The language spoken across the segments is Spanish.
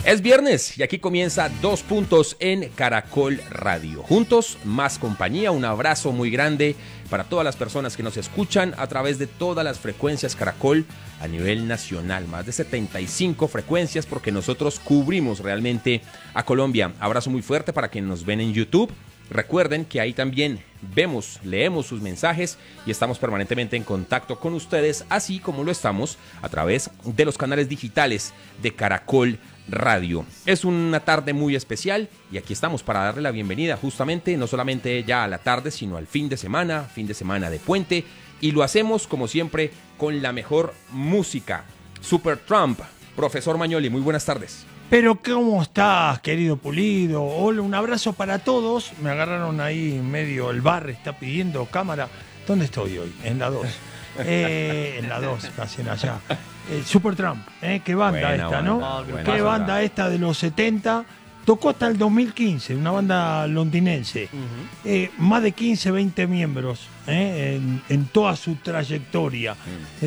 Es viernes y aquí comienza 2 puntos en Caracol Radio. Juntos, más compañía. Un abrazo muy grande para todas las personas que nos escuchan a través de todas las frecuencias Caracol a nivel nacional. Más de 75 frecuencias porque nosotros cubrimos realmente a Colombia. Abrazo muy fuerte para quienes nos ven en YouTube. Recuerden que ahí también vemos, leemos sus mensajes y estamos permanentemente en contacto con ustedes, así como lo estamos a través de los canales digitales de Caracol Radio. Es una tarde muy especial y aquí estamos para darle la bienvenida justamente no solamente ya a la tarde, sino al fin de semana de puente, y lo hacemos como siempre con la mejor música. Supertramp, profesor Magnoli, muy buenas tardes. Pero ¿cómo estás, querido Pulido? Hola, un abrazo para todos. Me agarraron ahí en medio, el bar está pidiendo cámara. ¿Dónde estoy hoy? En la 2. En la 2, casi en allá. Supertramp, qué banda buena, esta, ¿no? Qué banda esta de los 70. Tocó hasta el 2015, una banda londinense. Más de 15, 20 miembros en toda su trayectoria.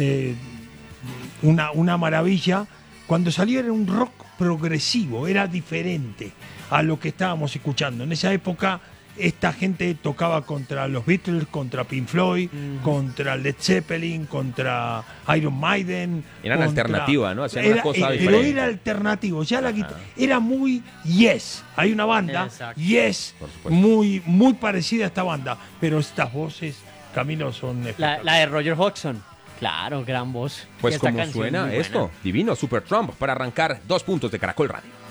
Una maravilla. Cuando salió era un rock progresivo, era diferente a lo que estábamos escuchando. En esa época esta gente tocaba contra los Beatles, contra Pink Floyd, contra Led Zeppelin, contra Iron Maiden. Eran alternativa, ¿no? Hacían una cosa diferente. Pero era alternativo, ya la guitarra era muy Yes. Hay una banda, exacto. Yes, muy, muy parecida a esta banda, pero estas voces, Camilo, son... La de Roger Hodgson. Claro, gran voz. Pues como suena esto, divino, Supertramp, para arrancar 2 puntos de Caracol Radio.